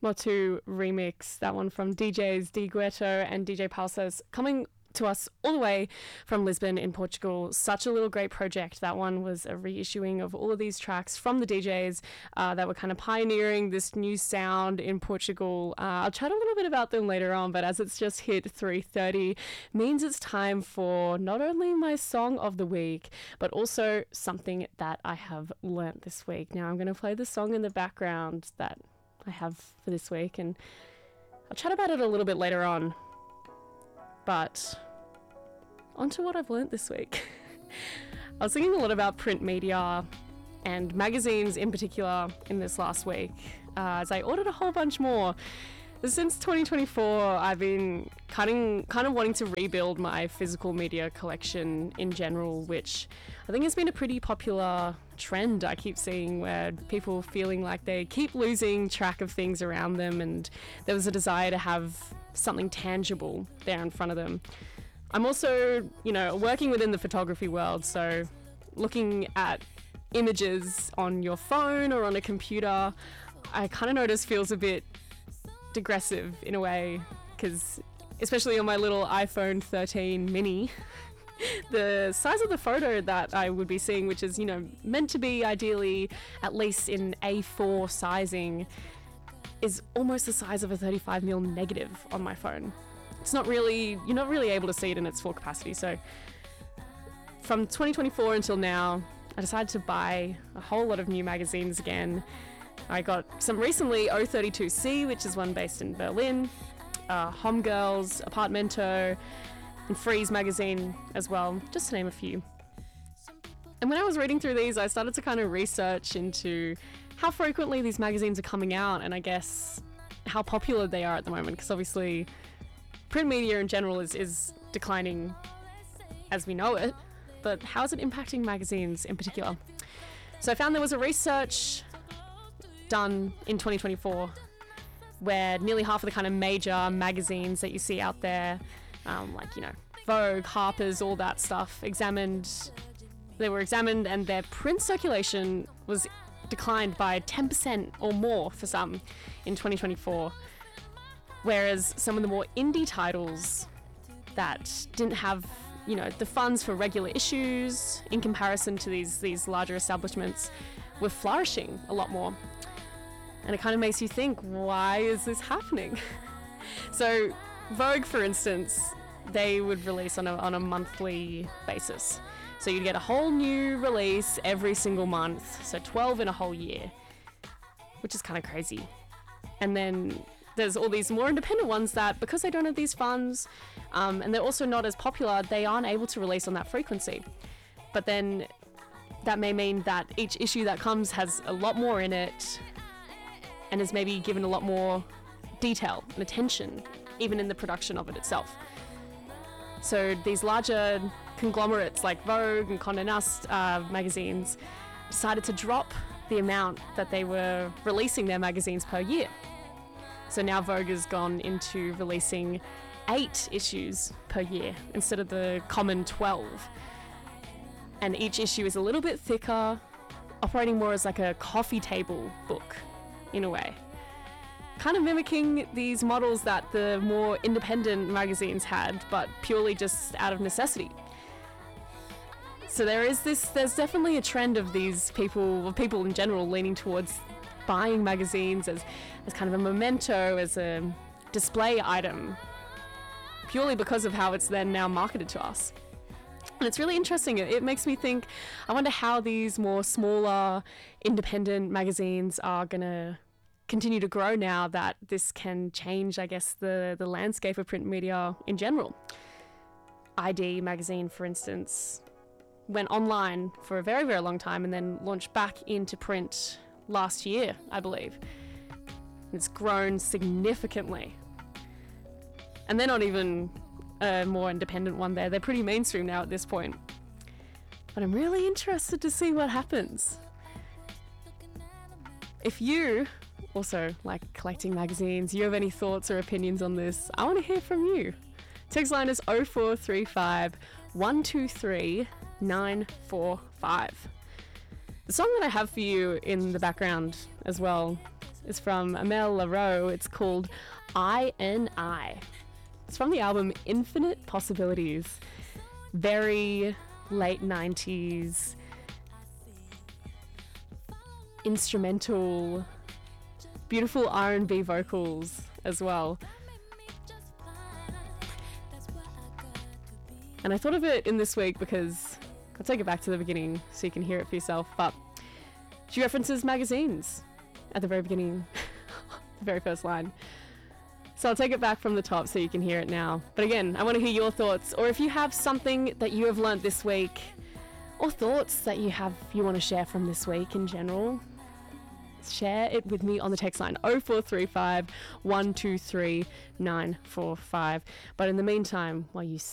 Motu remix, that one from DJs Di Gueto and DJ Pulsas, coming to us all the way from Lisbon in Portugal. Such a little great project. That one was a reissuing of all of these tracks from the DJs that were kind of pioneering this new sound in Portugal. I'll chat a little bit about them later on, but as it's just hit 3:30, means it's time for not only my song of the week, but also something that I have learnt this week. Now I'm going to play the song in the background that I have for this week, and I'll chat about it a little bit later on. But onto what I've learnt this week. I was thinking a lot about print media and magazines in particular in this last week, as I ordered a whole bunch more. Since 2024, I've been kind of wanting to rebuild my physical media collection in general, which I think has been a pretty popular trend I keep seeing, where people feeling like they keep losing track of things around them, and there was a desire to have something tangible there in front of them. I'm also, working within the photography world, so looking at images on your phone or on a computer, I kind of notice feels a bit digressive in a way, because especially on my little iPhone 13 mini, the size of the photo that I would be seeing, which is, meant to be ideally at least in A4 sizing, is almost the size of a 35mm negative on my phone. You're not really able to see it in its full capacity. So from 2024 until now, I decided to buy a whole lot of new magazines again. I got some recently, O32C, which is one based in Berlin, Homegirls, Apartmento, and Freeze magazine as well, just to name a few. And when I was reading through these, I started to kind of research into how frequently these magazines are coming out, and I guess how popular they are at the moment, because obviously print media in general is declining as we know it, but how is it impacting magazines in particular? So I found there was a research done in 2024 where nearly half of the kind of major magazines that you see out there, Vogue, Harper's, all that stuff, they were examined, and their print circulation was declined by 10% or more for some in 2024, whereas some of the more indie titles that didn't have the funds for regular issues in comparison to these larger establishments were flourishing a lot more. And it kind of makes you think, why is this happening? So Vogue, for instance, they would release on a monthly basis. So you'd get a whole new release every single month, so 12 in a whole year, which is kind of crazy. And then there's all these more independent ones that, because they don't have these funds, and they're also not as popular, they aren't able to release on that frequency. But then that may mean that each issue that comes has a lot more in it, and is maybe given a lot more detail and attention, even in the production of it itself. So these larger conglomerates like Vogue and Condé Nast magazines decided to drop the amount that they were releasing their magazines per year. So now Vogue has gone into releasing 8 issues per year instead of the common 12. And each issue is a little bit thicker, operating more as like a coffee table book in a way. Kind of mimicking these models that the more independent magazines had, but purely just out of necessity. So there's definitely a trend of people in general leaning towards buying magazines as kind of a memento, as a display item, purely because of how it's then now marketed to us. And it's really interesting. It makes me think, I wonder how these more smaller independent magazines are going to continue to grow now that this can change, I guess, the landscape of print media in general. ID magazine, for instance, went online for a very, very long time and then launched back into print last year, I believe. It's grown significantly. And they're not even a more independent one there. They're pretty mainstream now at this point. But I'm really interested to see what happens. If you also like collecting magazines, you have any thoughts or opinions on this, I want to hear from you. Text line is 0435 123 945. The song that I have for you in the background as well is from Amel Larroe. It's called I N I. It's from the album Infinite Possibilities. Very late 90s instrumental, beautiful R&B vocals as well. And I thought of it in this week because I'll take it back to the beginning so you can hear it for yourself, but she references magazines at the very beginning, the very first line. So I'll take it back from the top so you can hear it now. But again, I want to hear your thoughts, or if you have something that you have learnt this week, or thoughts that you want to share from this week in general, share it with me on the text line 0435 123 945. But in the meantime, while you